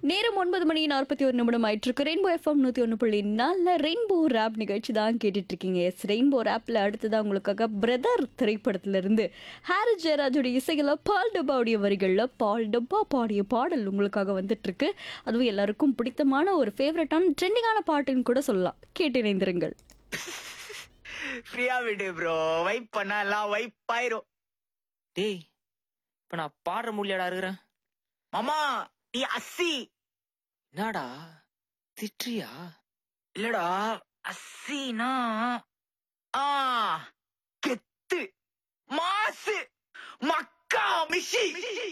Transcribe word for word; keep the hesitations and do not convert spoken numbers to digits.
நேரம் ஒன்பது மணி நாற்பத்தி ஒரு நிமிடம் ஆயிட்டு இருக்கு. ரெயின்போ எஃப்எம் நூத்தி ஒன்று புள்ளி நாலுல ரெயின்போ ரேப் நிகழ்ச்சி தான் கேட்டுட்டு இருக்கீங்க. எஸ், ரெயின்போ ரேப்ல அடுத்ததான் உங்களுக்காக பிரதர் திரைப்படத்துல இருந்து ஹாரி ஜெயராஜோட இசையில பால் டப்பாவுடைய வரிகள்ல பால் டப்பா பாடிய பாடல் உங்களுக்காக வந்துட்டு இருக்கு. அதுவும் எல்லாருக்கும் பிடித்தமான ஒரு ஃபேவரட்டான ட்ரெண்டிங்கான பாட்டுன்னு கூட சொல்லலாம். கேட்டு இணைந்திருங்கள். ஃப்ரீயா விடு ப்ரோ, வைப் பண்ணா எல்லாம் வைப் ஆயிரும். டேய், இப்ப நான் பாடுற முடியலடா இருக்கிறேன். மாமா நீ அஸ்ஸி. என்னடா திட்றியா? இல்லடா, அஸ்ஸினா ஆ கெத்து மாசு மக்கா மிஷி